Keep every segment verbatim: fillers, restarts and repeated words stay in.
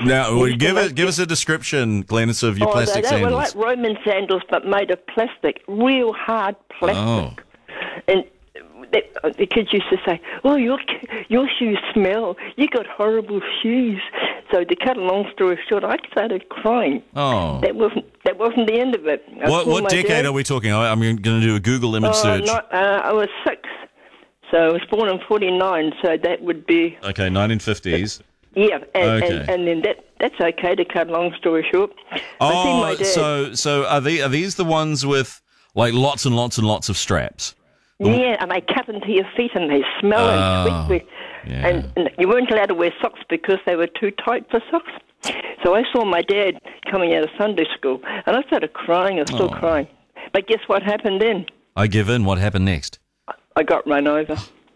Now, well, give it, give us a description, Glennis, of your oh, plastic they, they sandals. were like Roman sandals, but made of plastic, real hard plastic. Oh. And they, the kids used to say, "Oh, your your shoes smell. You got horrible shoes." So to cut a long story short, I started crying. Oh. That wasn't that wasn't the end of it. I What saw what my decade dad. are we talking? I- I'm going to do a Google image Oh, search. not, uh, I was six, so I was born in forty-nine. So that would be Okay, nineteen fifties. yeah, and, Okay. and, and then that that's okay. To cut a long story short, I see my Oh, dad. so so are they are these the ones with like lots and lots and lots of straps? Yeah, and they cut into your feet and they smell Oh, and sweet. yeah. And, and you weren't allowed to wear socks because they were too tight for socks. So I saw my dad coming out of Sunday school, and I started crying. I was still Oh. crying. But guess what happened then? I give in. What happened next? I got run over.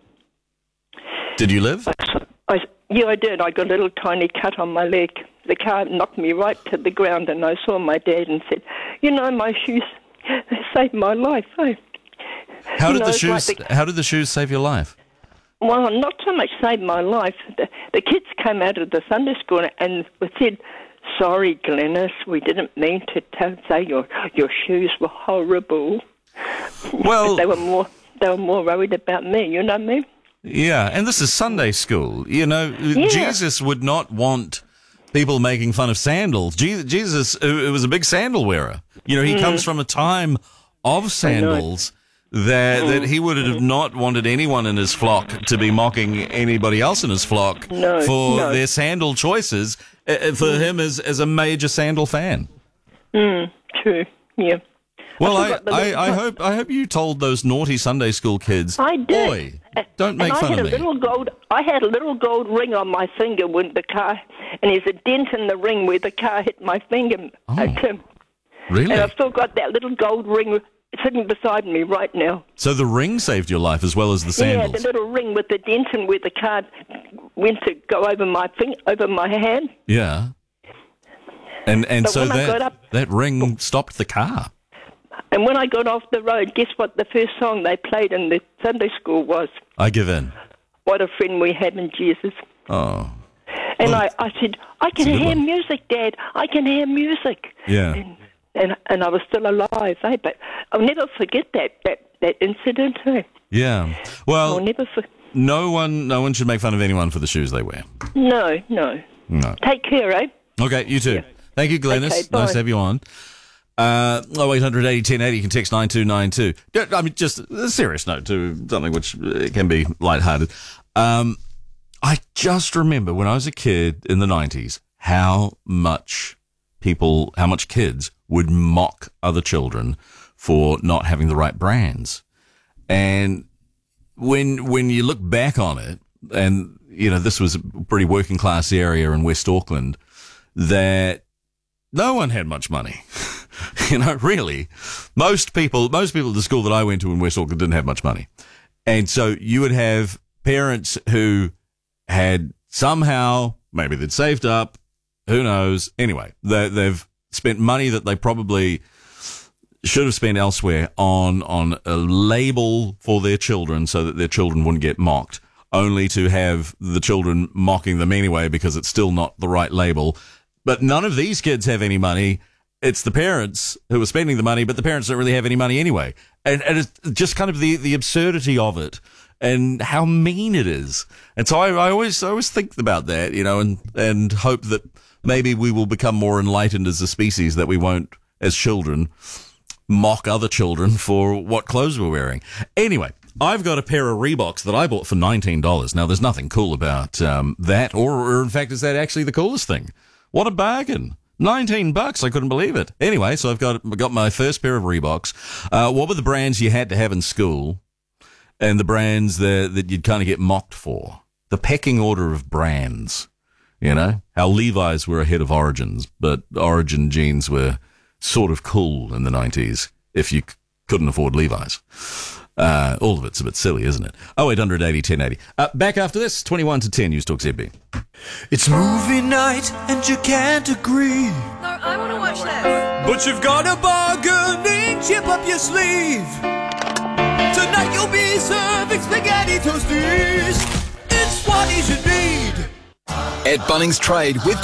Did you live? I, yeah, I did. I got a little tiny cut on my leg. The car knocked me right to the ground, and I saw my dad and said, "You know, my shoes, they saved my life." Eh? How You did know, the it's shoes? like the- How did the shoes save your life? Well, not so much saved my life. The, the kids came out of the Sunday school and said, "Sorry, Glennis, we didn't mean to tell, say your your shoes were horrible." Well, they were more they were more worried about me. You know what I mean? yeah, and this is Sunday school. You know, Yeah. Jesus would not want people making fun of sandals. Je- Jesus uh, was a big sandal wearer. You know, he Mm. comes from a time of sandals that Mm. that he would have not wanted anyone in his flock to be mocking anybody else in his flock No, for no. their sandal choices. Uh, for him as as a major sandal fan. Mm, true. Yeah. Well, I, forgot the I, little- I hope I hope you told those naughty Sunday school kids, I did. boy, don't make and fun I had of a me. little gold. I had a little gold ring on my finger when the car, and there's a dent in the ring where the car hit my finger. Oh. uh, Tim. Really? And I've still got that little gold ring sitting beside me right now. So the ring saved your life as well as the Yeah, sandals. the little ring with the dent in where the car went to go over my finger, over my hand. Yeah. And and But so when I got that up- that ring stopped the car. And when I got off the road, guess what the first song they played in the Sunday school was? I give in. What a Friend We Have in Jesus. Oh. And Well, I, I said, I can a good hear one. music, Dad. I can hear music. Yeah. And, and and I was still alive, eh? But I'll never forget that that, that incident. Eh? Yeah. I'll Well, never for- no one no one should make fun of anyone for the shoes they wear. No, no. No. Take care, eh? Okay, you too. Thank you, Glennis. Okay, bye. Nice to have you on. Uh, oh eight hundred eighty ten eighty. You can text nine two nine two. I mean, just a serious note to something which uh, can be lighthearted. Um, I just remember when I was a kid in the nineties how much people, how much kids would mock other children for not having the right brands. And when when you look back on it, and you know this was a pretty working class area in West Auckland, that no one had much money. You know, really, most people, most people at the school that I went to in West Auckland didn't have much money, and so you would have parents who had somehow, maybe they'd saved up, who knows. Anyway, they, they've spent money that they probably should have spent elsewhere on on a label for their children, so that their children wouldn't get mocked, only to have the children mocking them anyway because it's still not the right label. But none of these kids have any money. It's the parents who are spending the money, but the parents don't really have any money anyway. And, and it's just kind of the, the absurdity of it and how mean it is. And so I, I always I always think about that, you know, and, and hope that maybe we will become more enlightened as a species, that we won't, as children, mock other children for what clothes we're wearing. Anyway, I've got a pair of Reeboks that I bought for nineteen dollars. Now, there's nothing cool about um, that, or, or in fact, is that actually the coolest thing? What a bargain. nineteen bucks. I couldn't believe it. Anyway, so I've got got my first pair of Reeboks. Uh, what were the brands you had to have in school and the brands that, that you'd kind of get mocked for? The pecking order of brands, you know? How Levi's were ahead of Origins, but Origin jeans were sort of cool in the nineties if you c- couldn't afford Levi's. Uh, all of it's a bit silly, isn't it? oh eight hundred eighty ten eighty. Uh, back after this, twenty-one to ten, News Talk Z B. It's movie night and you can't agree, No, I want to watch this. but you've got a bargaining chip up your sleeve. Tonight you'll be serving spaghetti toasties. It's what you should need. At Bunnings Trade, we've